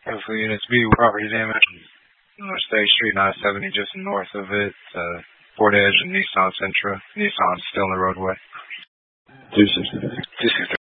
Hopefully units B, property damage. North State Street, 970, just north of it. Ford Edge and Nissan Sentra. Nissan's still in the roadway. 260. 260.